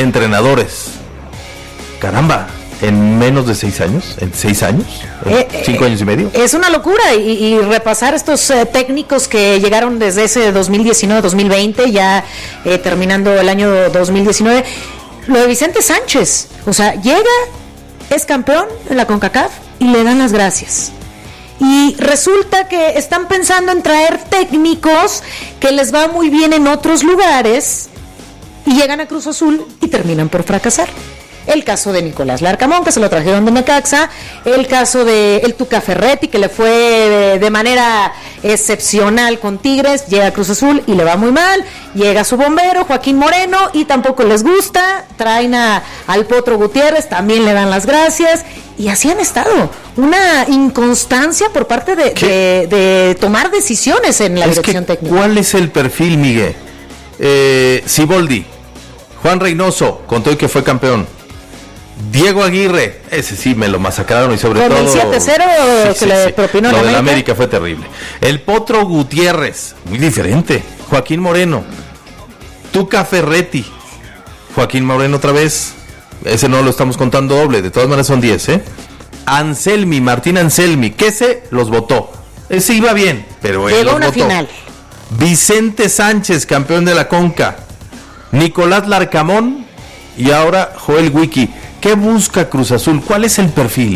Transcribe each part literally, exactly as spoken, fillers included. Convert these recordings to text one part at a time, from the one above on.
entrenadores. Caramba, en menos de seis años, en seis años, en eh, cinco eh, años y medio. Es una locura, y, y repasar estos eh, técnicos que llegaron desde ese dos mil diecinueve dos mil veinte, ya eh, terminando el año dos mil diecinueve. Lo de Vicente Sánchez, o sea, llega, es campeón en la CONCACAF y le dan las gracias. Y resulta que están pensando en traer técnicos que les va muy bien en otros lugares y llegan a Cruz Azul y terminan por fracasar. El caso de Nicolás Larcamón, que se lo trajeron de Necaxa, el caso de el Tuca Ferretti, que le fue de, de manera excepcional con Tigres, llega a Cruz Azul y le va muy mal, llega su bombero, Joaquín Moreno, y tampoco les gusta, traen a, al Potro Gutiérrez, también le dan las gracias, y así han estado, una inconstancia por parte de, de, de tomar decisiones en la es dirección que, técnica. ¿Cuál es el perfil, Miguel? Eh, Siboldi, Juan Reynoso, con todo y que fue campeón. Diego Aguirre, ese sí me lo masacraron, y sobre con todo el siete cero sí, que sí, le sí. propinó lo en de la América. América fue terrible. El Potro Gutiérrez, muy diferente. Joaquín Moreno, Tuca Ferretti, Joaquín Moreno otra vez, ese no lo estamos contando doble, de todas maneras son diez, ¿eh? Anselmi, Martín Anselmi, que ese los votó, ese iba bien, pero él llegó los una votó. Final. Vicente Sánchez, campeón de la CONCA, Nicolás Larcamón y ahora Joel Wiki. ¿Qué busca Cruz Azul? ¿Cuál es el perfil?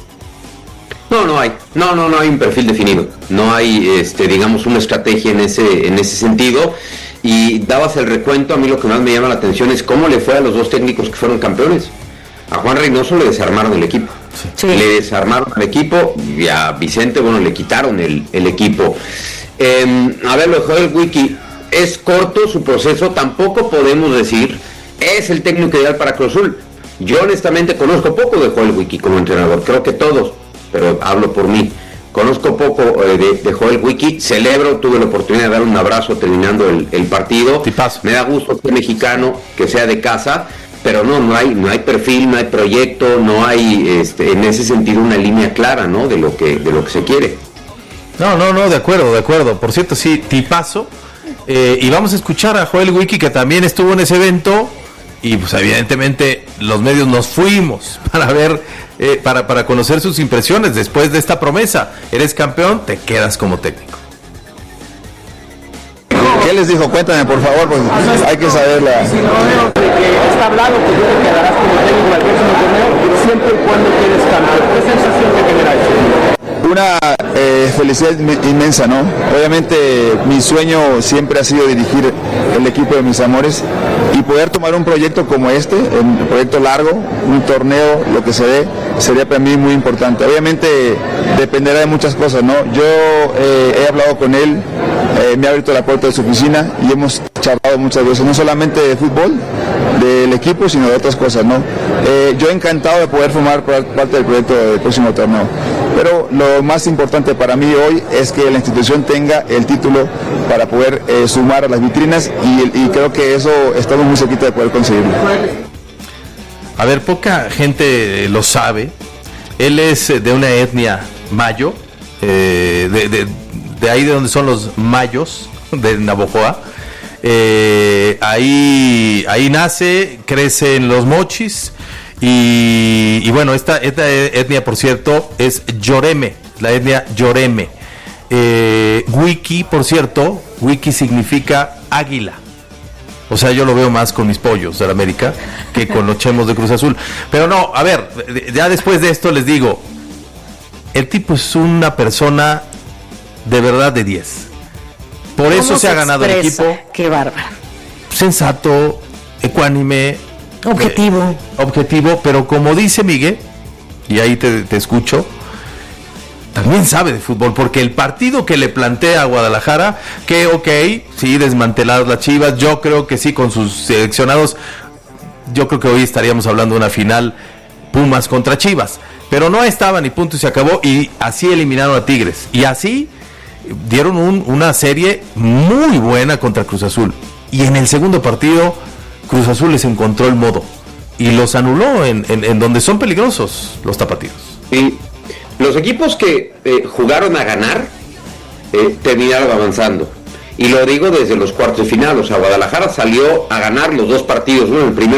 No, no hay, no, no, no hay un perfil definido, no hay, este, digamos, una estrategia en ese, en ese sentido. Y dabas el recuento, a mí lo que más me llama la atención es cómo le fue a los dos técnicos que fueron campeones. A Juan Reynoso le desarmaron el equipo, sí. le desarmaron el equipo, y a Vicente, bueno, le quitaron el, el equipo. Eh, a ver, lo de Joel Wiki, es corto su proceso, tampoco podemos decir, es el técnico ideal para Cruz Azul. Yo honestamente conozco poco de Joel Wiki como entrenador, creo que todos, pero hablo por mí. Conozco poco eh, de, de Joel Wiki, celebro, tuve la oportunidad de dar un abrazo terminando el, el partido. Tipazo. Me da gusto que mexicano, que sea de casa, pero no, no hay, no hay perfil, no hay proyecto, no hay este, en ese sentido una línea clara, ¿no? De lo que, de lo que se quiere. No, no, no, de acuerdo, de acuerdo. Por cierto, sí, tipazo. Eh, y vamos a escuchar a Joel Wiki, que también estuvo en ese evento. Y pues evidentemente los medios nos fuimos para ver, eh, para, para conocer sus impresiones después de esta promesa. Eres campeón, te quedas como técnico. ¿Qué les dijo? Cuéntame, por favor, pues hay que saberla. Está hablado que tú te quedarás como técnico al próximo torneo, siempre y cuando quedes campeón. ¿Qué sensación te genera eso? Una eh, felicidad inmensa, ¿no? Obviamente mi sueño siempre ha sido dirigir el equipo de mis amores y poder tomar un proyecto como este, un proyecto largo, un torneo, lo que se dé, sería para mí muy importante. Obviamente dependerá de muchas cosas, ¿no? Yo eh, he hablado con él, eh, me ha abierto la puerta de su oficina y hemos charlado muchas veces, no solamente de fútbol, del equipo, sino de otras cosas, ¿no? Eh, yo encantado de poder formar parte del proyecto del próximo torneo, pero lo más importante para mí hoy es que la institución tenga el título para poder eh, sumar a las vitrinas y, y creo que eso estamos muy cerquita de poder conseguirlo. A ver, poca gente lo sabe. Él es de una etnia mayo, eh, de, de, de ahí de donde son los mayos, de Navojoa. Eh, ahí, ahí nace, crece en Los Mochis y, y bueno, esta, esta etnia, por cierto, es Yoreme, la etnia Yoreme. Eh, Wiki, por cierto, Wiki significa águila. O sea, yo lo veo más con mis pollos de la América que con los chemos de Cruz Azul. Pero no, a ver, ya después de esto les digo, el tipo es una persona de verdad de diez. Por eso se, se ha ganado el equipo. Qué bárbaro. Sensato, ecuánime. Objetivo. Eh, objetivo, pero como dice Miguel, y ahí te, te escucho, también sabe de fútbol, porque el partido que le plantea a Guadalajara, que ok, sí, desmanteladas las Chivas, yo creo que sí, con sus seleccionados, yo creo que hoy estaríamos hablando de una final Pumas contra Chivas, pero no estaban y punto y se acabó, y así eliminaron a Tigres, y así dieron un, una serie muy buena contra Cruz Azul, y en el segundo partido Cruz Azul les encontró el modo y los anuló en, en, en donde son peligrosos los tapatíos. Y los equipos que eh, jugaron a ganar eh, terminaron avanzando, y lo digo desde los cuartos de final. O sea, Guadalajara salió a ganar los dos partidos, uno en el primer